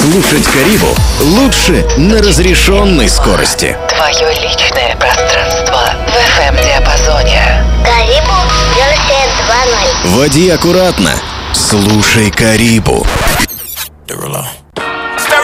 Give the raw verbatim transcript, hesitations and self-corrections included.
Слушать Карибу лучше на разрешенной скорости. Твое личное пространство в эф эм-диапазоне. Карибу версия два ноль. Води аккуратно. Слушай Карибу. Derulo.